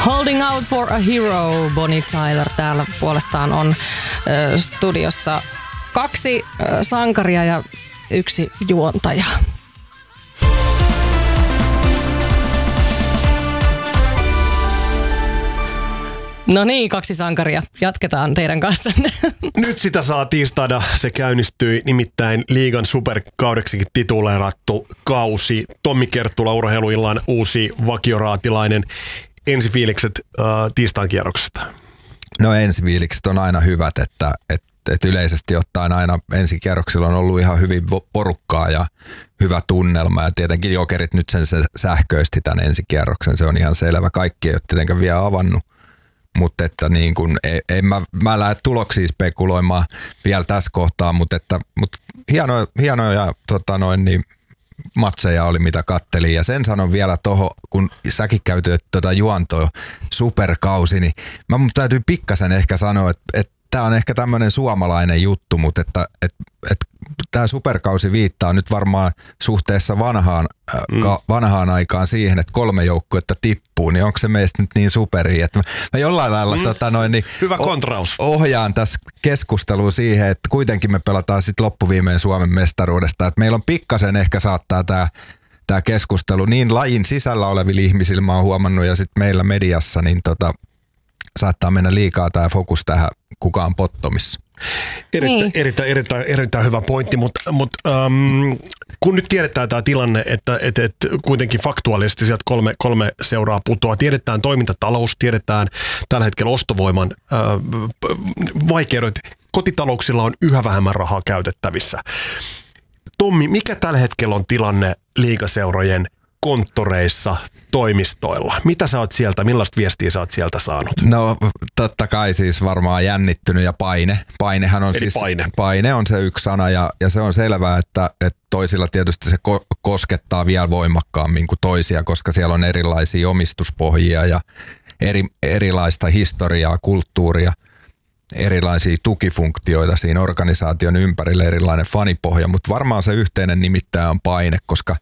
Holding Out for a Hero, Bonnie Tyler. Täällä puolestaan on studiossa 2 sankaria ja 1 juontaja. No niin, 2 sankaria. Jatketaan teidän kanssanne. Nyt sitä saa tiistaina. Se käynnistyi nimittäin liigan superkaudeksikin tituleerattu kausi. Tommi Kerttula, Urheiluillan uusi vakioraatilainen. Ensifiilikset tiistain kierroksesta? No ensifiilikset on aina hyvät, että yleisesti ottaen aina ensikierroksilla on ollut ihan hyvin porukkaa ja hyvä tunnelma. Ja tietenkin Jokerit nyt sen sähköisti tämän ensikierroksen, se on ihan selvä. Kaikki ei ole tietenkään vielä avannut. Mutta että niin kun, mä lähde tuloksia spekuloimaan vielä tässä kohtaa, mutta hienoja matseja oli mitä kattelin. Ja sen sanon vielä toho, kun säkin käytit juontoa superkausi, niin mun täytyy pikkasen ehkä sanoa, että tämä on ehkä tämmöinen suomalainen juttu, mutta että tämä superkausi viittaa nyt varmaan suhteessa vanhaan aikaan siihen, että 3 joukkuetta tippuu, niin onko se meistä nyt niin superi, että mä jollain lailla hyvä kontraus. Ohjaan tässä keskustelua siihen, että kuitenkin me pelataan sitten loppuviimein Suomen mestaruudesta, että meillä on pikkasen ehkä saattaa tämä keskustelu niin lajin sisällä olevilla ihmisillä, mä oon huomannut, ja sitten meillä mediassa, niin saattaa mennä liikaa tämä fokus tähän kukaan pottomissa. Erittäin hyvä pointti, mutta kun nyt tiedetään tämä tilanne, että kuitenkin faktuaalisesti sieltä kolme seuraa putoaa, tiedetään toimintatalous, tiedetään tällä hetkellä ostovoiman vaikeudet, kotitalouksilla on yhä vähemmän rahaa käytettävissä. Tommi, mikä tällä hetkellä on tilanne liigaseurojen konttoreissa, toimistoilla? Mitä sä oot sieltä, millaista viestiä sä oot sieltä saanut? No totta kai siis varmaan jännittynyt ja paine. Painehan on paine on se yksi sana ja se on selvää, että toisilla tietysti se koskettaa vielä voimakkaammin kuin toisia, koska siellä on erilaisia omistuspohjia ja erilaista historiaa, kulttuuria, erilaisia tukifunktioita siinä organisaation ympärillä, erilainen fanipohja, mutta varmaan se yhteinen nimittäjä on paine, koska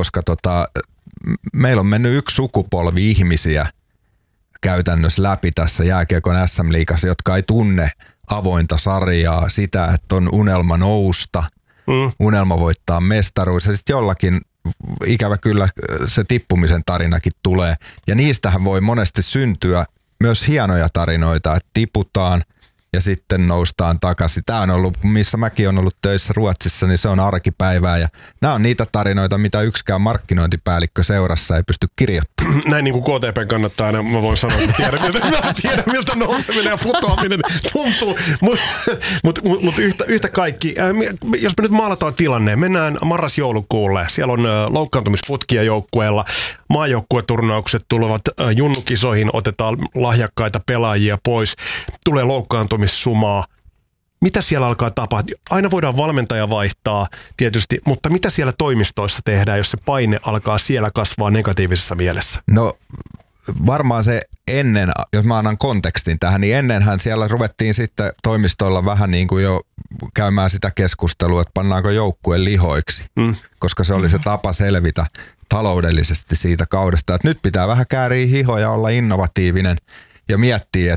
meillä on mennyt 1 sukupolvi ihmisiä käytännössä läpi tässä jääkiekon SM-liigassa, jotka ei tunne avointa sarjaa, sitä, että on unelma nousta, unelma voittaa mestaruus ja sitten jollakin ikävä kyllä se tippumisen tarinakin tulee. Ja niistähän voi monesti syntyä myös hienoja tarinoita, että tiputaan ja sitten noustaan takaisin. Tämä on ollut, missä mäkin olen ollut töissä Ruotsissa, niin se on arkipäivää ja nämä on niitä tarinoita, mitä yksikään markkinointipäällikkö seurassa ei pysty kirjoittamaan. Näin niin kuin KTP:n kannattaa aina, mä voin sanoa, että tiedän miltä nouseminen ja putoaminen tuntuu, mutta yhtä kaikki. Jos me nyt maalataan tilanne, mennään marras-joulukuulle, siellä on loukkaantumisputkia joukkueella, maajoukkueturnaukset tulevat junnukisoihin, otetaan lahjakkaita pelaajia pois, tulee loukkaantumissumaa. Mitä siellä alkaa tapahtua? Aina voidaan valmentaja vaihtaa tietysti, mutta mitä siellä toimistoissa tehdään, jos se paine alkaa siellä kasvaa negatiivisessa mielessä? No varmaan se ennen, jos mä annan kontekstin tähän, niin ennenhän siellä ruvettiin sitten toimistoilla vähän niin kuin jo käymään sitä keskustelua, että pannaanko joukkueen lihoiksi, koska se oli se tapa selvitä taloudellisesti siitä kaudesta. Että nyt pitää vähän kääriä hihoja, olla innovatiivinen ja miettiä,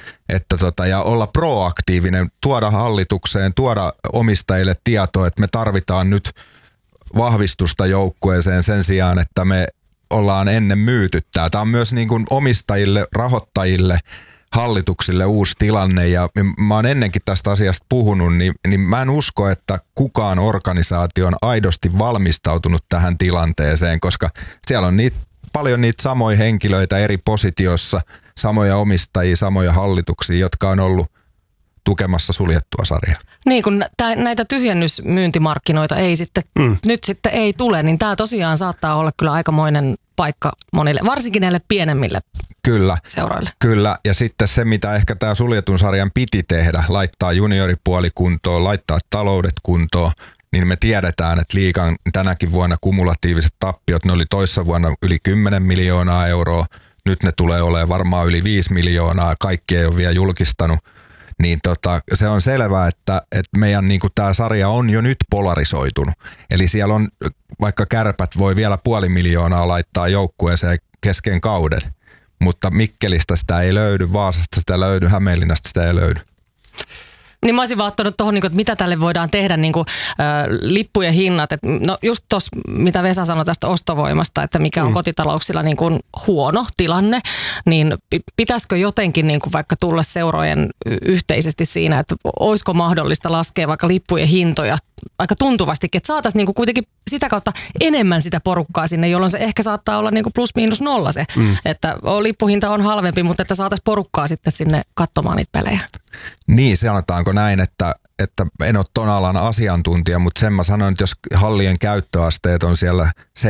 ja olla proaktiivinen, tuoda hallitukseen, tuoda omistajille tietoa, että me tarvitaan nyt vahvistusta joukkueeseen sen sijaan, että me ollaan ennen myyty. Tämä on myös niin kuin omistajille, rahoittajille, hallituksille uusi tilanne ja mä oon ennenkin tästä asiasta puhunut, niin mä en usko, että kukaan organisaatio on aidosti valmistautunut tähän tilanteeseen, koska siellä on paljon niitä samoja henkilöitä eri positiossa, samoja omistajia, samoja hallituksia, jotka on ollut tukemassa suljettua sarjaa. Niin, kun näitä tyhjennysmyyntimarkkinoita ei sitten, nyt sitten ei tule, niin tämä tosiaan saattaa olla kyllä aikamoinen paikka monille, varsinkin näille pienemmille seuroille. Kyllä, ja sitten se, mitä ehkä tämä suljetun sarjan piti tehdä, laittaa junioripuoli kuntoon, laittaa taloudet kuntoon, niin me tiedetään, että liigan tänäkin vuonna kumulatiiviset tappiot, ne oli toissa vuonna yli 10 miljoonaa euroa, nyt ne tulee olemaan varmaan yli 5 miljoonaa, kaikki ei ole vielä julkistanut. Niin se on selvää, että meidän niin tämä sarja on jo nyt polarisoitunut. Eli siellä on, vaikka Kärpät voi vielä 500 000 laittaa joukkueeseen kesken kauden, mutta Mikkelistä sitä ei löydy, Vaasasta sitä löydy, Hämeenlinnasta sitä ei löydy. Niin mä olisin vaan ottanut tuohon, että mitä tälle voidaan tehdä, lippujen hinnat. Et, no just tuossa, mitä Vesa sanoi tästä ostovoimasta, että mikä on kotitalouksilla huono tilanne, niin pitäisikö jotenkin vaikka tulla seurojen yhteisesti siinä, että olisiko mahdollista laskea vaikka lippujen hintoja aika tuntuvastikin, että saataisiin kuitenkin sitä kautta enemmän sitä porukkaa sinne, jolloin se ehkä saattaa olla plus miinus nolla se, että lippuhinta on halvempi, mutta että saataisiin porukkaa sitten sinne katsomaan niitä pelejä. Niin, sanotaanko näin, että en ole ton alan asiantuntija, mutta sen mä sanoin, että jos hallien käyttöasteet on siellä 70-65%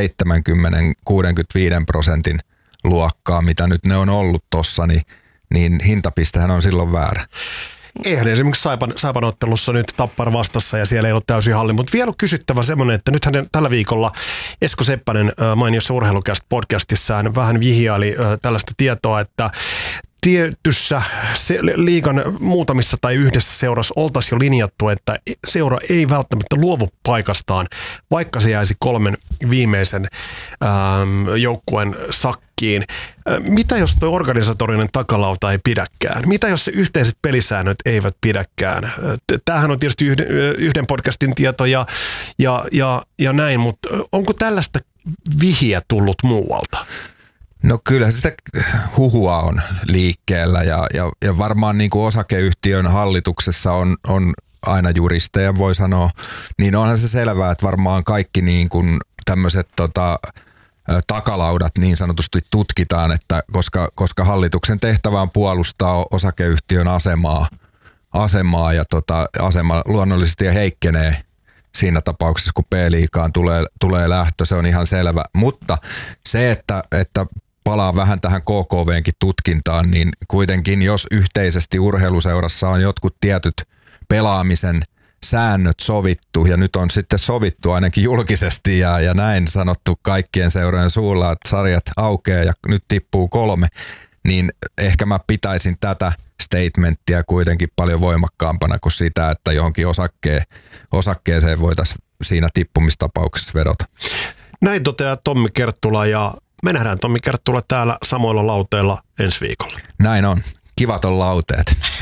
luokkaa, mitä nyt ne on ollut tossa, niin hintapistehän on silloin väärä. Eihän esimerkiksi Saipan ottelussa nyt Tappara vastassa ja siellä ei ollut täysin halli, mutta vielä on kysyttävä semmoinen, että nythän tällä viikolla Esko Seppänen mainiossa Urheilucast-podcastissaan vähän vihjaili tällaista tietoa, että tietyssä liigan muutamissa tai yhdessä seurassa oltaisiin jo linjattu, että seura ei välttämättä luovu paikastaan, vaikka se jäisi 3 viimeisen joukkueen sakkiin. Mitä jos tuo organisatorinen takalauta ei pidäkään? Mitä jos se yhteiset pelisäännöt eivät pidäkään? Tämähän on tietysti yhden podcastin tieto ja näin, mutta onko tällaista vihiä tullut muualta? No kyllä sitä huhua on liikkeellä ja varmaan niin kuin osakeyhtiön hallituksessa on aina juristeja, voi sanoa, niin onhan se selvää, että varmaan kaikki niin kuin tämmöiset takalaudat niin sanotusti tutkitaan, että koska hallituksen tehtävä on puolustaa osakeyhtiön asemaa ja asema luonnollisesti heikkenee siinä tapauksessa, kun P-liigaan tulee lähtö, se on ihan selvä. Mutta se, että palaa vähän tähän KKV:nkin tutkintaan, niin kuitenkin jos yhteisesti urheiluseurassa on jotkut tietyt pelaamisen säännöt sovittu, ja nyt on sitten sovittu ainakin julkisesti ja näin sanottu kaikkien seurojen suulla, että sarjat aukeaa ja nyt tippuu 3, niin ehkä mä pitäisin tätä statementtia kuitenkin paljon voimakkaampana kuin sitä, että johonkin osakkeeseen voitaisiin siinä tippumistapauksessa vedota. Näin toteaa Tommi Kerttula ja me nähdään Tommi Kerttula täällä samoilla lauteilla ensi viikolla. Näin on. Kivat on lauteet.